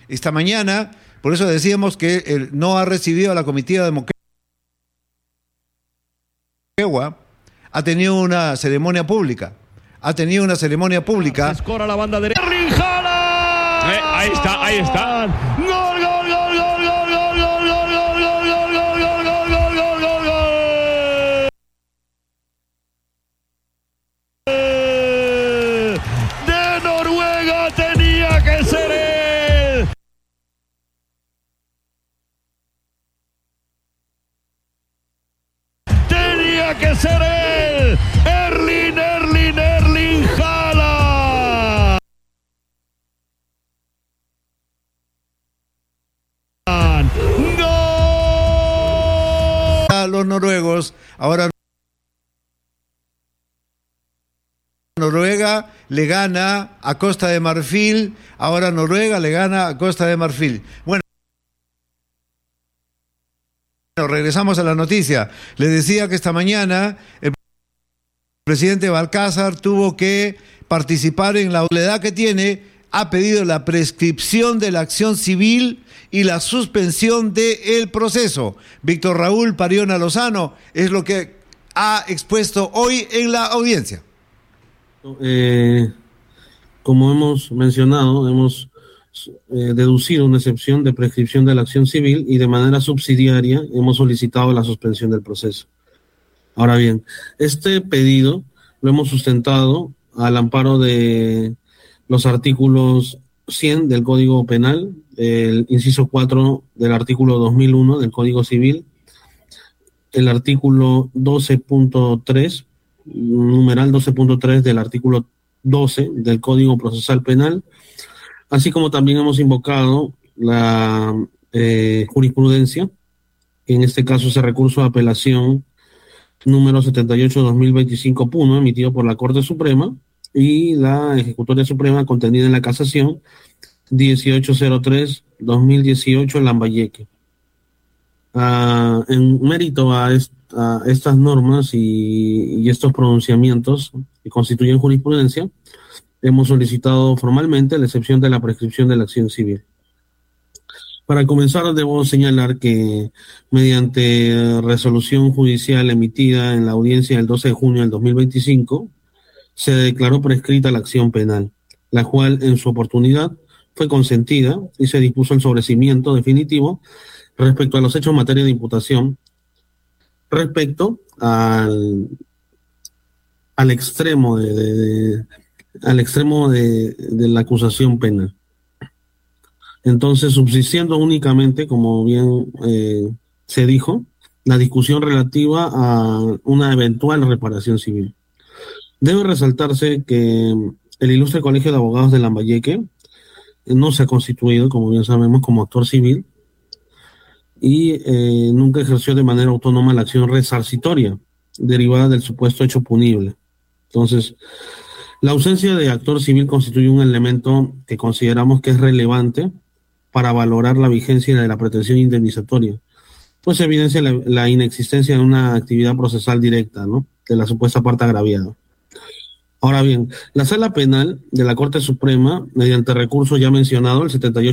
esta mañana, por eso decíamos que no ha recibido a la comitiva de Moquegua, ha tenido una ceremonia pública. Se escora la banda derecha. Erling Haaland. Ahí está. Gol, gol, gol, gol, gol, gol, gol, gol, gol, gol, gol, gol, gol, gol, gol, gol, gol. De Noruega tenía que ser él. Tenía que ser él. Erling Haaland. ¡Gol! A los noruegos, ahora Noruega le gana a Costa de Marfil, ahora Noruega le gana a Costa de Marfil. Bueno, regresamos a la noticia. Les decía que esta mañana el presidente Balcázar tuvo que participar en la edad que tiene, ha pedido la prescripción de la acción civil y la suspensión del proceso. Víctor Raúl Pariona Lozano es lo que ha expuesto hoy en la audiencia. Como hemos mencionado, hemos deducido una excepción de prescripción de la acción civil y de manera subsidiaria hemos solicitado la suspensión del proceso. Ahora bien, este pedido lo hemos sustentado al amparo de los artículos 100 del Código Penal, el inciso 4 del artículo 2001 del Código Civil, el artículo 12.3, numeral 12.3 del artículo 12 del Código Procesal Penal, así como también hemos invocado la jurisprudencia, que en este caso es el recurso de apelación número 78-2025 emitido por la Corte Suprema y la Ejecutoria Suprema contenida en la casación 1803-2018 en Lambayeque. En mérito a estas normas y estos pronunciamientos que constituyen jurisprudencia, hemos solicitado formalmente la excepción de la prescripción de la acción civil. Para comenzar, debo señalar que mediante resolución judicial emitida en la audiencia del 12 de junio del 2025, se declaró prescrita la acción penal, la cual en su oportunidad fue consentida y se dispuso el sobreseimiento definitivo respecto a los hechos en materia de imputación, respecto al extremo de la acusación penal. Entonces, subsistiendo únicamente, como bien se dijo, la discusión relativa a una eventual reparación civil. Debe resaltarse que el Ilustre Colegio de Abogados de Lambayeque no se ha constituido, como bien sabemos, como actor civil y nunca ejerció de manera autónoma la acción resarcitoria derivada del supuesto hecho punible. Entonces, la ausencia de actor civil constituye un elemento que consideramos que es relevante para valorar la vigencia de la pretensión indemnizatoria, pues evidencia la inexistencia de una actividad procesal directa, ¿no?, de la supuesta parte agraviada. Ahora bien, la Sala Penal de la Corte Suprema, mediante recurso ya mencionado, el 78